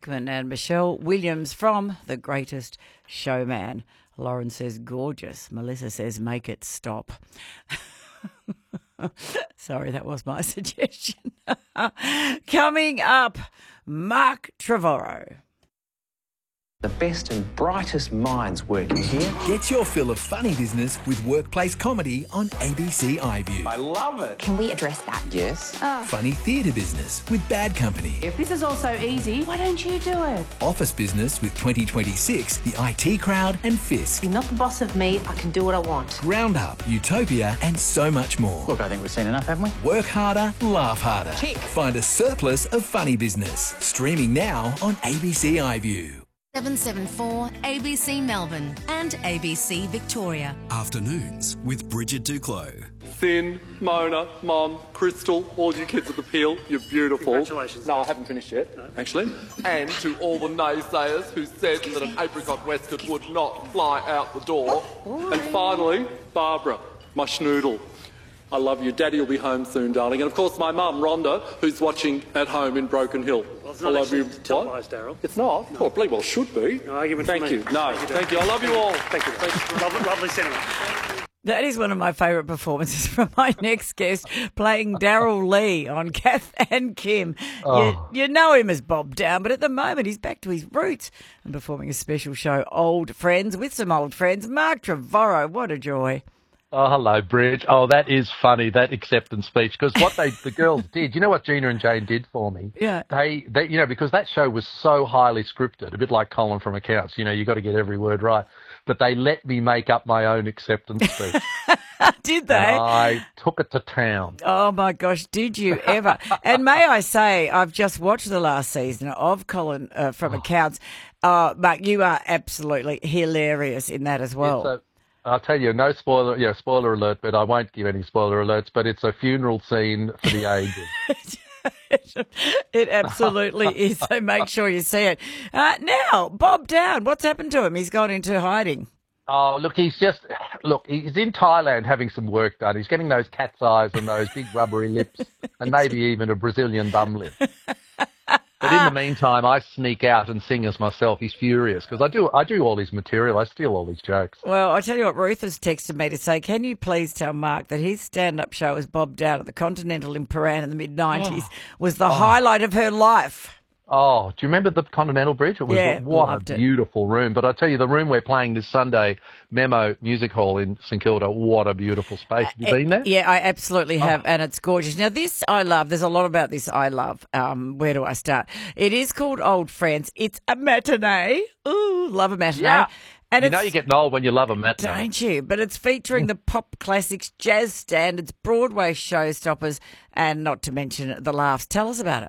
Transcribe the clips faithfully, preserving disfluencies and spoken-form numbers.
Hickman and Michelle Williams from The Greatest Showman. Lauren says, gorgeous. Melissa says, make it stop. Sorry, that was my suggestion. Coming up, Mark Trevorrow. The best and brightest minds working here. Get your fill of funny business with workplace comedy on A B C iView. I love it. Can we address that? Yes. Oh. Funny theatre business with Bad Company. If this is all so easy, why don't you do it? Office business with twenty twenty-six, The I T Crowd and Fisk. You're not the boss of me. I can do what I want. Roundup, Utopia and so much more. Look, I think we've seen enough, haven't we? Work harder, laugh harder. Tick. Find a surplus of funny business. Streaming now on A B C iView. seven seven four A B C Melbourne and A B C Victoria. Afternoons with Bridget Duclos. Finn, Mona, Mum, Crystal, all you kids at the Peel, you're beautiful. Congratulations. No, I haven't finished yet, no. actually. And to all the naysayers who said that an apricot waistcoat would not fly out the door. And finally, Barbara, my schnoodle. I love you. Daddy will be home soon, darling. And of course, my mum, Rhonda, who's watching at home in Broken Hill. Well, it's I not love you. televised, Daryl. It's not? No. Oh, bloody well should be. No argument Thank for me. you. No, thank you. Thank you. I love you all. Thank you. lovely, lovely sentiment. That is one of my favourite performances from my next guest, playing Daryl Lee on Kath and Kim. Oh. You, you know him as Bob Down, but at the moment he's back to his roots and performing a special show, Old Friends, with some old friends. Mark Trevorrow, what a joy. Oh, hello, Bridge. Oh, that is funny, that acceptance speech, because what they the girls did, you know what Gina and Jane did for me? Yeah. They, they, you know, because that show was so highly scripted, a bit like Colin from Accounts, you know, you got to get every word right. But they let me make up my own acceptance speech. Did they? And I took it to town. Oh, my gosh, did you ever? And may I say, I've just watched the last season of Colin uh, from Oh. Accounts. Uh, but you are absolutely hilarious in that as well. It's a, I'll tell you, no spoiler, yeah, spoiler alert, but I won't give any spoiler alerts, but it's a funeral scene for the ages. It absolutely is, so make sure you see it. Uh, now, Bob Down, what's happened to him? He's gone into hiding. Oh, look, he's just, look, he's in Thailand having some work done. He's getting those cat's eyes and those big rubbery lips and maybe even a Brazilian bum lip. But in the meantime, I sneak out and sing as myself. He's furious because I do I do all his material. I steal all his jokes. Well, I tell you what, Ruth has texted me to say, can you please tell Mark that his stand-up show as Bob Down at the Continental in Paran in the mid nineties Oh. was the Oh. highlight of her life. Oh, do you remember the Continental Bridge? It was Yeah, what loved a it. beautiful room. But I tell you, the room we're playing this Sunday, Memo Music Hall in St Kilda, what a beautiful space. Have you been there? Yeah, I absolutely have, Oh. and it's gorgeous. Now, this I love. There's a lot about this I love. Um, where do I start? It is called Old Friends. It's a matinee. Ooh, love a matinee. Yeah. And you it's, know you're getting old when you love a matinee. don't you? But it's featuring the pop classics, jazz standards, Broadway showstoppers, and not to mention the laughs. Tell us about it.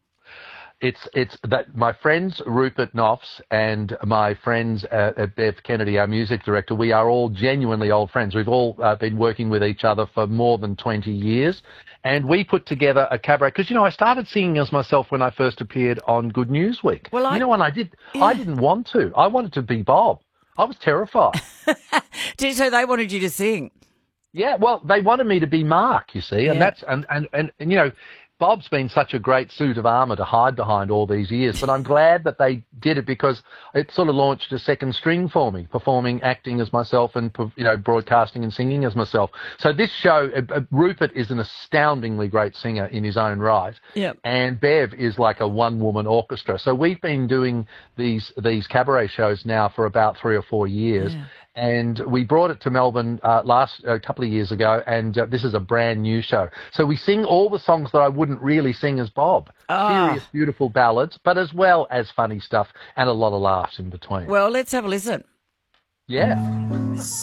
It's it's that my friends Rupert Knopfs and my friends uh, uh, Bev Kennedy, our music director, we are all genuinely old friends. We've all uh, been working with each other for more than twenty years. And we put together a cabaret because, you know, I started singing as myself when I first appeared on Good News Week. Well, I- you know, and I, did, Yeah. I didn't want to. I wanted to be Bob. I was terrified. Did- So they wanted you to sing. Yeah, well, they wanted me to be Mark, you see, and Yeah. that's and, and, and, and you know, Bob's been such a great suit of armour to hide behind all these years, but I'm glad that they did it because it sort of launched a second string for me, performing, acting as myself, and you know, broadcasting and singing as myself. So this show, uh, uh, Rupert is an astoundingly great singer in his own right, Yep. and Bev is like a one-woman orchestra. So we've been doing these these cabaret shows now for about three or four years. Yeah. And we brought it to Melbourne uh, last a couple of years ago, and uh, this is a brand new show. So we sing all the songs that I wouldn't really sing as Bob. Ah. Serious, beautiful ballads, but as well as funny stuff and a lot of laughs in between. Well, let's have a listen. Yeah.